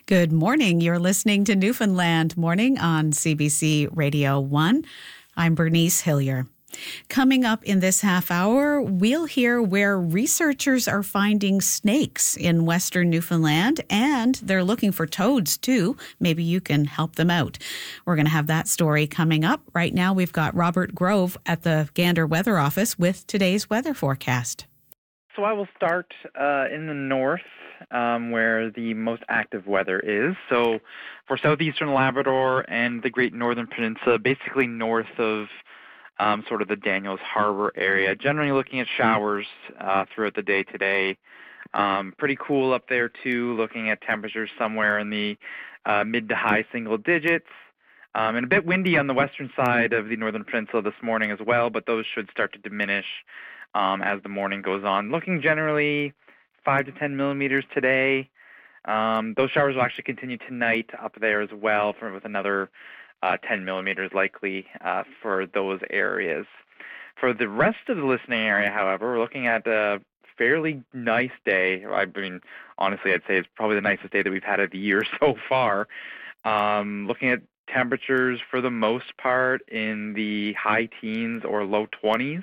Good morning. You're listening to Newfoundland Morning on CBC Radio 1. I'm Bernice Hillier. Coming up in this half hour, we'll hear where researchers are finding snakes in Western Newfoundland, and they're looking for toads too. Maybe you can help them out. We're going to have that story coming up. Right now, we've got Robert Grove at the Gander Weather Office with today's weather forecast. So I will start in the north, where the most active weather is. So for southeastern Labrador and the Great Northern Peninsula, basically north of sort of the Daniels Harbor area, generally looking at showers throughout the day today. Pretty cool up there too, looking at temperatures somewhere in the mid to high single digits. And a bit windy on the western side of the Northern Peninsula this morning as well, but those should start to diminish as the morning goes on. Looking generally 5 to 10 millimeters today. Those showers will actually continue tonight up there as well, with another 10 millimeters likely for those areas. For the rest of the listening area, however, we're looking at a fairly nice day. I mean, honestly, I'd say it's probably the nicest day that we've had of the year so far. Looking at temperatures for the most part in the high teens or low 20s.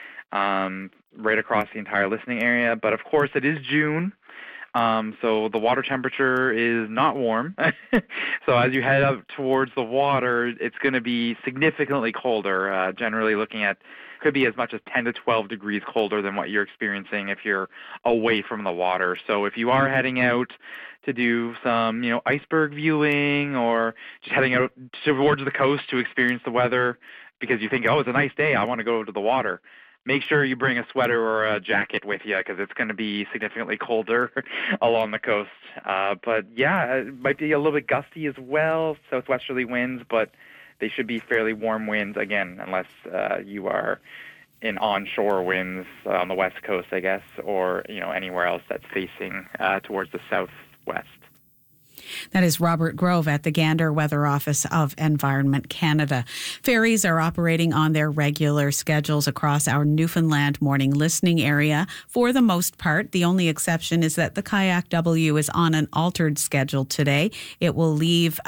Right across the entire listening area. But of course, it is June, so the water temperature is not warm. So as you head up towards the water, it's going to be significantly colder, generally looking at could be as much as 10 to 12 degrees colder than what you're experiencing if you're away from the water. So if you are heading out to do some, iceberg viewing or just heading out towards the coast to experience the weather because you think, oh, it's a nice day, I want to go to the water, make sure you bring a sweater or a jacket with you because it's going to be significantly colder along the coast. But yeah, it might be a little bit gusty as well, southwesterly winds, but they should be fairly warm winds, again, unless you are in onshore winds on the west coast, I guess, or anywhere else that's facing towards the southwest. That is Robert Grove at the Gander Weather Office of Environment Canada. Ferries are operating on their regular schedules across our Newfoundland morning listening area. For the most part, the only exception is that the Kayak W is on an altered schedule today. It will leave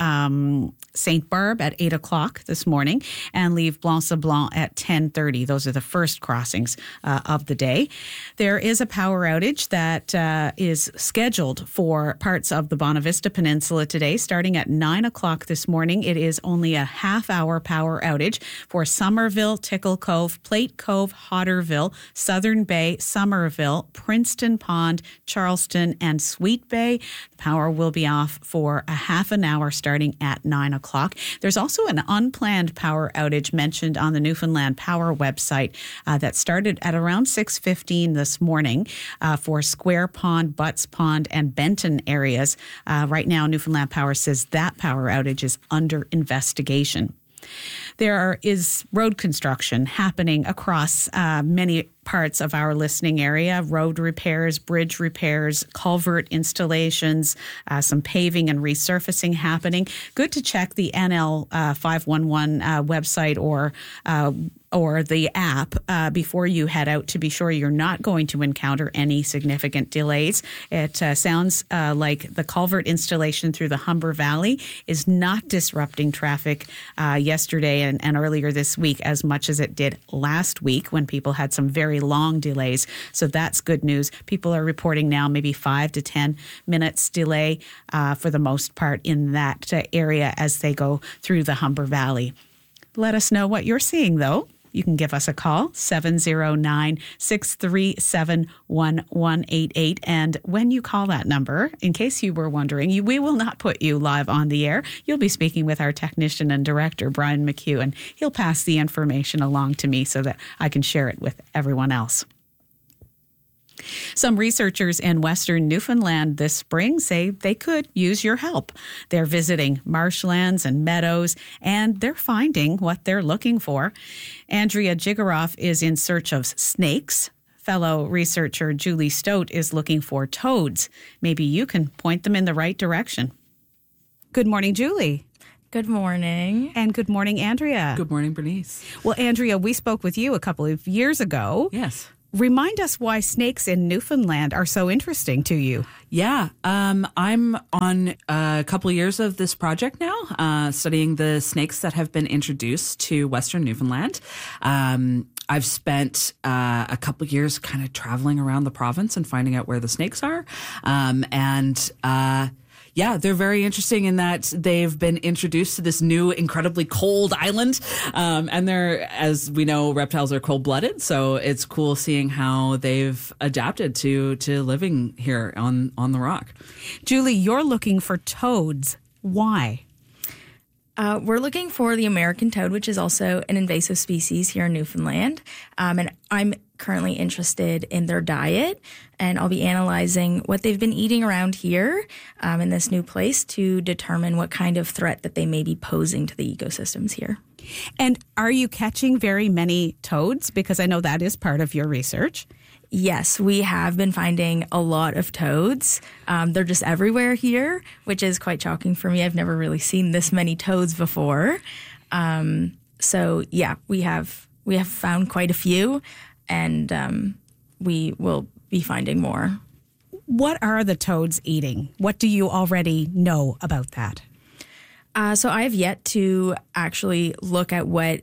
St. Barb at 8 o'clock this morning and leave Blanc-Sablon at 10:30. Those are the first crossings of the day. There is a power outage that is scheduled for parts of the Bonavista Peninsula today, starting at 9 o'clock this morning. It is only a half-hour power outage for Somerville, Tickle Cove, Plate Cove, Hodderville, Southern Bay, Somerville, Princeton Pond, Charleston, and Sweet Bay. The power will be off for a half an hour starting at 9 o'clock. There's also an unplanned power outage mentioned on the Newfoundland Power website that started at around 6:15 this morning for Square Pond, Butts Pond, and Benton areas. Right now, Newfoundland Power says that power outage is under investigation. There is road construction happening across many parts of our listening area, road repairs, bridge repairs, culvert installations, some paving and resurfacing happening. Good to check the NL 511 website or the app before you head out to be sure you're not going to encounter any significant delays. It sounds like the culvert installation through the Humber Valley is not disrupting traffic yesterday and earlier this week as much as it did last week when people had some very long delays. So that's good news. People are reporting now maybe 5 to 10 minutes delay for the most part in that area as they go through the Humber Valley. Let us know what you're seeing, though. You can give us a call, 709-637-1188. And when you call that number, in case you were wondering, we will not put you live on the air. You'll be speaking with our technician and director, Brian McHugh, and he'll pass the information along to me so that I can share it with everyone else. Some researchers in Western Newfoundland this spring say they could use your help. They're visiting marshlands and meadows, and they're finding what they're looking for. Andrea Jigaroff is in search of snakes. Fellow researcher Julie Stote is looking for toads. Maybe you can point them in the right direction. Good morning, Julie. Good morning. And good morning, Andrea. Good morning, Bernice. Well, Andrea, we spoke with you a couple of years ago. Yes. Remind us why snakes in Newfoundland are so interesting to you. Yeah, I'm on a couple of years of this project now, studying the snakes that have been introduced to Western Newfoundland. I've spent a couple of years kind of traveling around the province and finding out where the snakes are. Yeah, they're very interesting in that they've been introduced to this new, incredibly cold island. And they're, as we know, reptiles are cold-blooded. So it's cool seeing how they've adapted to living here on the rock. Julie, you're looking for toads. Why? We're looking for the American toad, which is also an invasive species here in Newfoundland. And I'm currently interested in their diet, and I'll be analyzing what they've been eating around here in this new place to determine what kind of threat that they may be posing to the ecosystems here. And are you catching very many toads? Because I know that is part of your research. Yes, we have been finding a lot of toads. They're just everywhere here, which is quite shocking for me. I've never really seen this many toads before. So yeah, we have found quite a few, and we will be finding more. What are the toads eating? What do you already know about that? So I have yet to actually look at what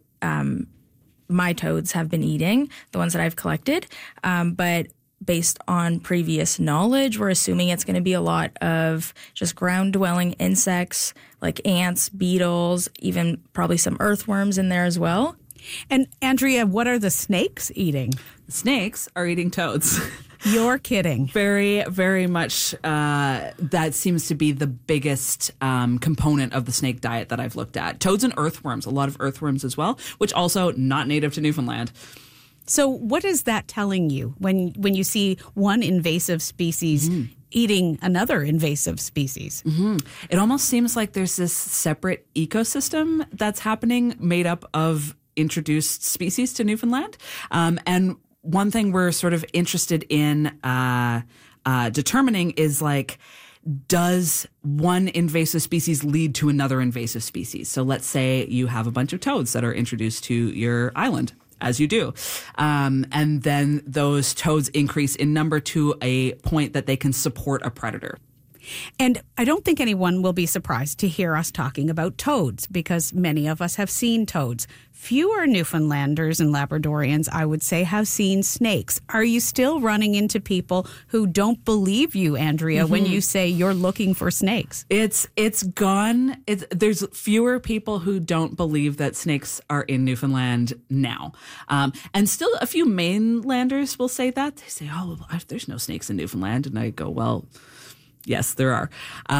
my toads have been eating, the ones that I've collected. But based on previous knowledge, we're assuming it's going to be a lot of just ground-dwelling insects like ants, beetles, even probably some earthworms in there as well. And Andrea, what are the snakes eating? Snakes are eating toads. You're kidding. Very, very much. That seems to be the biggest component of the snake diet that I've looked at. Toads and earthworms, a lot of earthworms as well, which also not native to Newfoundland. So what is that telling you when you see one invasive species eating another invasive species? It almost seems like there's this separate ecosystem that's happening made up of introduced species to Newfoundland. And one thing we're sort of interested in determining is like, does one invasive species lead to another invasive species? So let's say you have a bunch of toads that are introduced to your island, as you do. And then those toads increase in number to a point that they can support a predator. And I don't think anyone will be surprised to hear us talking about toads, because many of us have seen toads. Fewer Newfoundlanders and Labradorians, I would say, have seen snakes. Are you still running into people who don't believe you, Andrea, when you say you're looking for snakes? It's gone. There's fewer people who don't believe that snakes are in Newfoundland now. And still a few mainlanders will say that. They say, oh, there's no snakes in Newfoundland. And I go, well, yes, there are.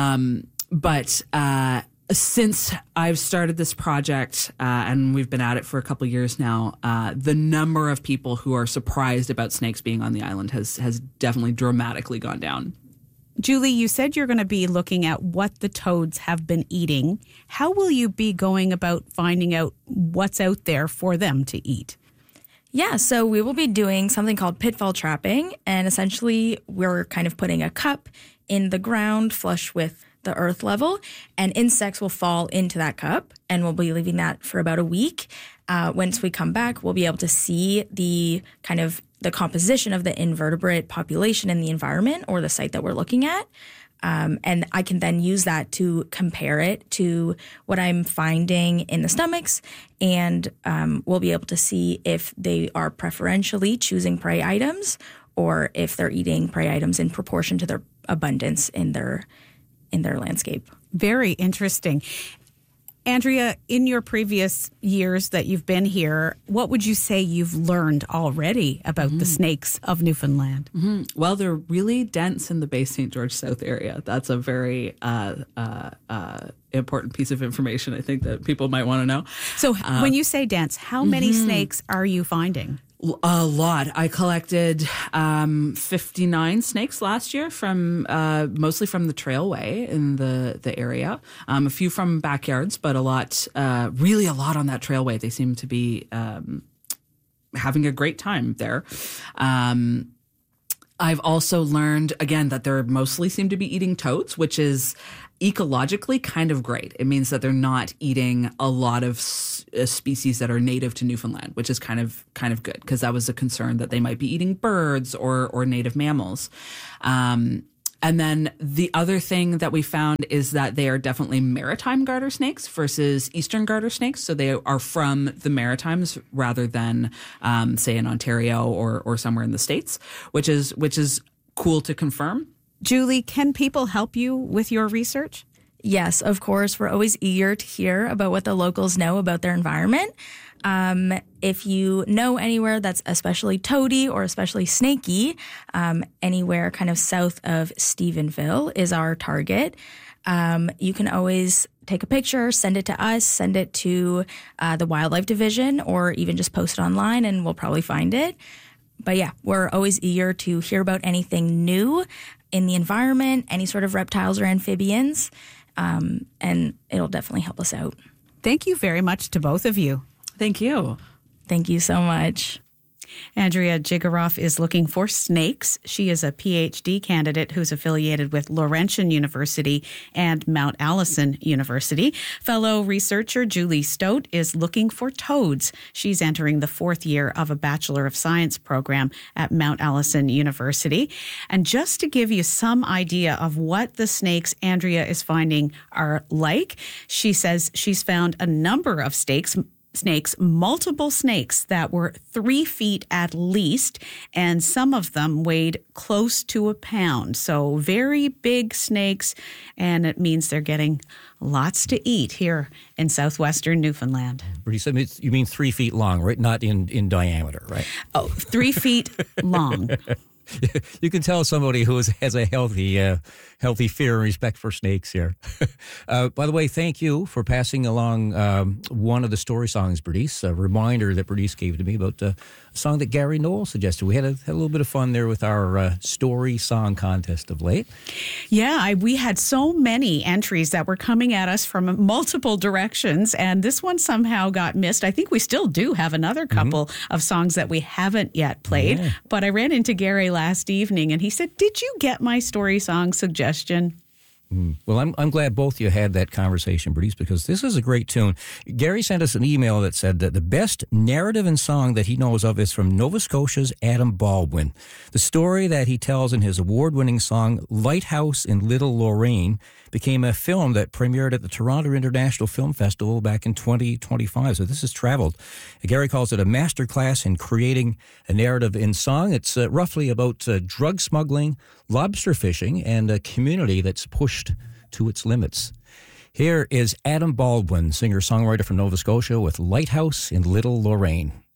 But since I've started this project, and we've been at it for a couple of years now, the number of people who are surprised about snakes being on the island has definitely dramatically gone down. Julie, you said you're going to be looking at what the toads have been eating. How will you be going about finding out what's out there for them to eat? Yeah, so we will be doing something called pitfall trapping, and essentially we're kind of putting a cup in the ground flush with the earth level, and insects will fall into that cup, and we'll be leaving that for about a week. Once we come back, we'll be able to see the kind of the composition of the invertebrate population in the environment or the site that we're looking at. And I can then use that to compare it to what I'm finding in the stomachs, and we'll be able to see if they are preferentially choosing prey items or if they're eating prey items in proportion to their abundance in their landscape. Very interesting. Andrea, in your previous years that you've been here, what would you say you've learned already about the snakes of Newfoundland? Well, they're really dense in the Bay St. George South area. That's a very important piece of information, I think, that people might want to know. So when you say dense, how many snakes are you finding? A lot. I collected 59 snakes last year from mostly from the trailway in the area. A few from backyards, but a lot on that trailway. They seem to be having a great time there. I've also learned, again, that they mostly seem to be eating toads, which is ecologically kind of great. It means that they're not eating a lot of species that are native to Newfoundland, which is kind of good, because that was a concern that they might be eating birds or native mammals. And then the other thing that we found is that they are definitely maritime garter snakes versus eastern garter snakes. So they are from the Maritimes rather than, say, in Ontario or somewhere in the States, which is cool to confirm. Julie, can people help you with your research? Yes, of course. We're always eager to hear about what the locals know about their environment. If you know anywhere that's especially toady or especially snaky, anywhere kind of south of Stephenville is our target. You can always take a picture, send it to us, send it to the Wildlife Division, or even just post it online and we'll probably find it. But yeah, we're always eager to hear about anything new in the environment, any sort of reptiles or amphibians, and it'll definitely help us out. Thank you very much to both of you. Thank you. Thank you so much. Andrea Jigaroff is looking for snakes. She is a PhD candidate who's affiliated with Laurentian University and Mount Allison University. Fellow researcher Julie Stote is looking for toads. She's entering the 4th year of a Bachelor of Science program at Mount Allison University. And just to give you some idea of what the snakes Andrea is finding are like, she says she's found a number of snakes, multiple snakes that were 3 feet at least, and some of them weighed close to a pound. So very big snakes, and it means they're getting lots to eat here in southwestern Newfoundland. You mean 3 feet long, right? Not in diameter, right? Oh, 3 feet long. You can tell somebody who has a healthy fear and respect for snakes here. By the way, thank you for passing along one of the story songs, Bernice. A reminder that Bernice gave to me about a song that Gary Knoll suggested. We had a little bit of fun there with our story song contest of late. Yeah, we had so many entries that were coming at us from multiple directions, and this one somehow got missed. I think we still do have another couple of songs that we haven't yet played, but I ran into Gary last evening, and he said, "Did you get my story song suggestion?" Well, I'm glad both of you had that conversation, Bernice, because this is a great tune. Gary sent us an email that said that the best narrative and song that he knows of is from Nova Scotia's Adam Baldwin. The story that he tells in his award-winning song Lighthouse in Little Lorraine became a film that premiered at the Toronto International Film Festival back in 2025. So this has traveled. Gary calls it a masterclass in creating a narrative in song. It's roughly about drug smuggling, lobster fishing, and a community that's pushed to its limits. Here is Adam Baldwin, singer-songwriter from Nova Scotia, with Lighthouse in Little Lorraine.